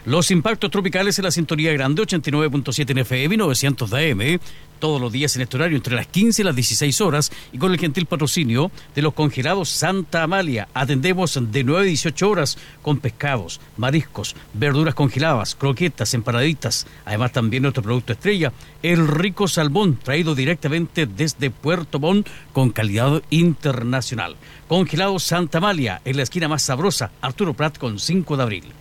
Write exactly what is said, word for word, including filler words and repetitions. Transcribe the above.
Los impactos tropicales en la sintonía grande, ochenta y nueve punto siete en F M y novecientos de A M, todos los días en este horario entre las quince y las dieciséis horas, y con el gentil patrocinio de los congelados Santa Amalia. Atendemos de nueve a dieciocho horas con pescados, mariscos, verduras congeladas, croquetas, empanaditas. Además también nuestro producto estrella, el rico salmón, traído directamente desde Puerto Montt con calidad internacional. Congelados Santa Amalia, en la esquina más sabrosa, Arturo Prat con cinco de abril.